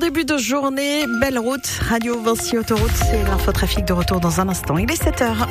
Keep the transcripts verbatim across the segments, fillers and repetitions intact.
début de journée, belle route, Radio Vinci Autoroute, c'est l'infotrafic de retour dans un instant. Il est sept heures.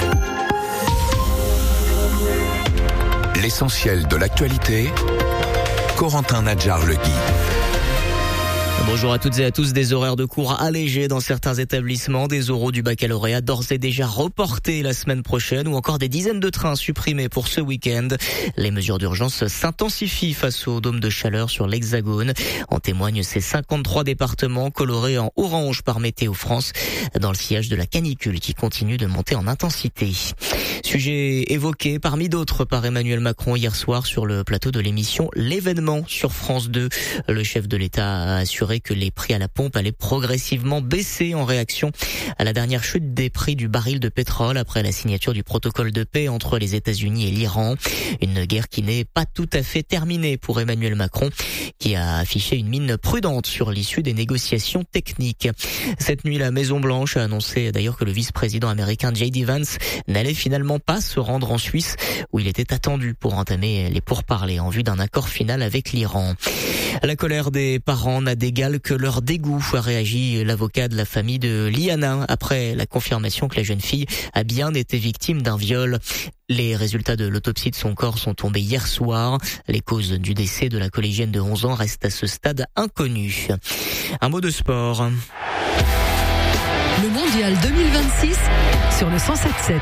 L'essentiel de l'actualité, Corentin Nadjar-Legui. Bonjour à toutes et à tous. Des horaires de cours allégés dans certains établissements, des oraux du baccalauréat d'ores et déjà reportés la semaine prochaine ou encore des dizaines de trains supprimés pour ce week-end. Les mesures d'urgence s'intensifient face au dôme de chaleur sur l'Hexagone. En témoignent ces cinquante-trois départements colorés en orange par Météo France dans le sillage de la canicule qui continue de monter en intensité. Sujet évoqué parmi d'autres par Emmanuel Macron hier soir sur le plateau de l'émission L'événement sur France deux. Le chef de l'État a assuré que les prix à la pompe allaient progressivement baisser en réaction à la dernière chute des prix du baril de pétrole après la signature du protocole de paix entre les États-Unis et l'Iran. Une guerre qui n'est pas tout à fait terminée pour Emmanuel Macron, qui a affiché une mine prudente sur l'issue des négociations techniques. Cette nuit, la Maison-Blanche a annoncé d'ailleurs que le vice-président américain J D Vance n'allait finalement pas se rendre en Suisse, où il était attendu pour entamer les pourparlers en vue d'un accord final avec l'Iran. La colère des parents n'a d'égal que leur dégoût, a réagi l'avocat de la famille de Liana après la confirmation que la jeune fille a bien été victime d'un viol. Les résultats de l'autopsie de son corps sont tombés hier soir. Les causes du décès de la collégienne de onze ans restent à ce stade inconnues. Un mot de sport. Le mondial deux mille vingt-six sur le cent sept sept.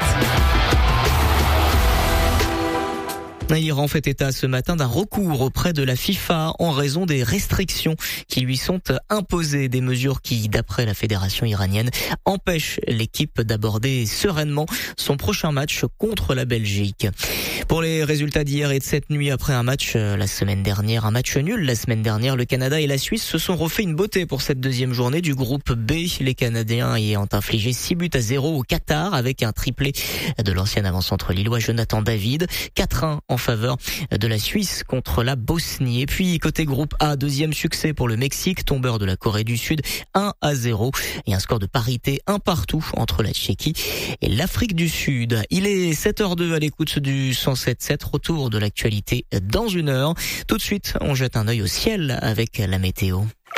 L'Iran fait état ce matin d'un recours auprès de la FIFA en raison des restrictions qui lui sont imposées, des mesures qui, d'après la fédération iranienne, empêchent l'équipe d'aborder sereinement son prochain match contre la Belgique. Pour les résultats d'hier et de cette nuit, après un match la semaine dernière, un match nul la semaine dernière, le Canada et la Suisse se sont refait une beauté pour cette deuxième journée du groupe B. Les Canadiens ayant infligé six buts à zéro au Qatar avec un triplé de l'ancien avant-centre lillois Jonathan David, quatre un en faveur de la Suisse contre la Bosnie. Et puis côté groupe A, deuxième succès pour le Mexique, tombeur de la Corée du Sud, un à zéro et un score de parité un partout entre la Tchéquie et l'Afrique du Sud. Il est sept heures deux à l'écoute du cent sept sept, retour de l'actualité dans une heure. Tout de suite, on jette un œil au ciel avec la météo.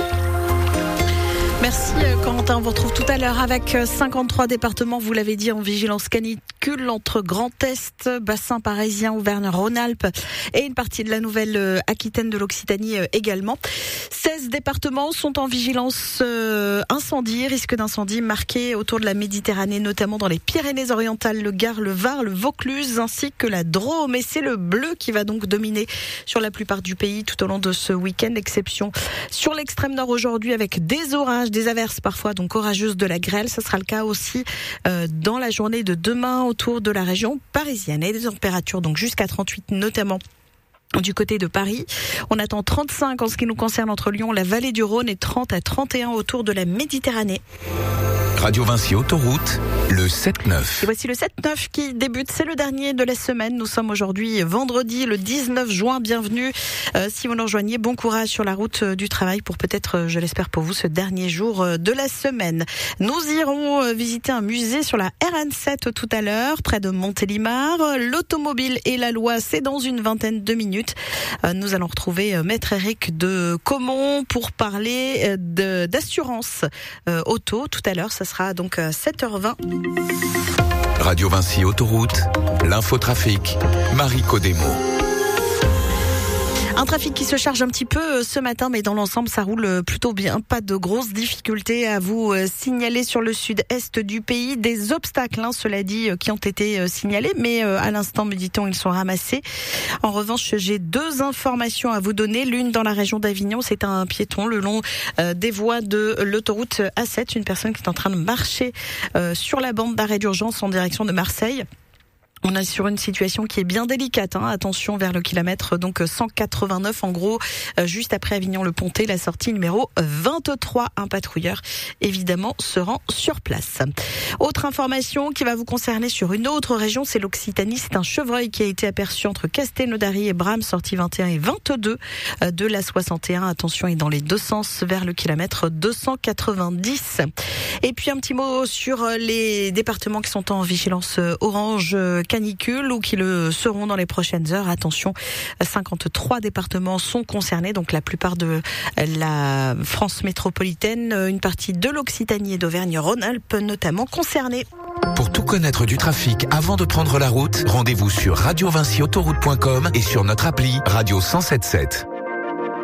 Merci Corentin, on vous retrouve tout à l'heure avec cinquante-trois départements, vous l'avez dit, en vigilance canicule entre Grand Est, bassin parisien, Auvergne-Rhône-Alpes et une partie de la Nouvelle-Aquitaine, de l'Occitanie également. seize départements sont en vigilance incendie, risque d'incendie marqué autour de la Méditerranée, notamment dans les Pyrénées-Orientales, le Gard, le Var, le Vaucluse ainsi que la Drôme. Et c'est le bleu qui va donc dominer sur la plupart du pays tout au long de ce week-end. Exception sur l'extrême nord aujourd'hui avec des orages, des averses parfois donc orageuses, de la grêle. Ce sera le cas aussi euh, dans la journée de demain autour de la région parisienne. Et des températures donc jusqu'à trente-huit notamment du côté de Paris. On attend trente-cinq en ce qui nous concerne entre Lyon, la vallée du Rhône et trente à trente et un autour de la Méditerranée. Radio Vinci Autoroute, le sept neuf. Et voici le sept neuf qui débute, c'est le dernier de la semaine. Nous sommes aujourd'hui vendredi, le dix-neuf juin. Bienvenue. Euh, si vous nous rejoignez, bon courage sur la route du travail pour peut-être, je l'espère pour vous, ce dernier jour de la semaine. Nous irons visiter un musée sur la R N sept tout à l'heure, près de Montélimar. L'automobile et la loi, c'est dans une vingtaine de minutes. Euh, nous allons retrouver Maître Éric de Caumont pour parler de, d'assurance euh, auto tout à l'heure. Ça sera donc à sept heures vingt. Radio Vinci Autoroute, l'infotrafic, Marie Codemo. Un trafic qui se charge un petit peu ce matin, mais dans l'ensemble, ça roule plutôt bien. Pas de grosses difficultés à vous signaler sur le sud-est du pays. Des obstacles, hein, cela dit, qui ont été signalés, mais à l'instant, me dit-on, ils sont ramassés. En revanche, j'ai deux informations à vous donner. L'une dans la région d'Avignon, c'est un piéton le long des voies de l'autoroute A sept. Une personne qui est en train de marcher sur la bande d'arrêt d'urgence en direction de Marseille. On est sur une situation qui est bien délicate, hein. Attention vers le kilomètre donc cent quatre-vingt-neuf en gros, euh, juste après Avignon-le-Pontet, la sortie numéro vingt-trois. Un patrouilleur évidemment se rend sur place. Autre information qui va vous concerner sur une autre région, c'est l'Occitanie. C'est un chevreuil qui a été aperçu entre Castelnaudary et Bram, sortie vingt et un et vingt-deux euh, de la soixante et un. Attention, et dans les deux sens vers le kilomètre deux cent quatre-vingt-dix. Et puis un petit mot sur les départements qui sont en vigilance orange canicule ou qui le seront dans les prochaines heures. Attention, cinquante-trois départements sont concernés, donc la plupart de la France métropolitaine, une partie de l'Occitanie et d'Auvergne-Rhône-Alpes notamment concernée. Pour tout connaître du trafic avant de prendre la route, rendez-vous sur radio vinci autoroute point com et sur notre appli Radio cent sept sept.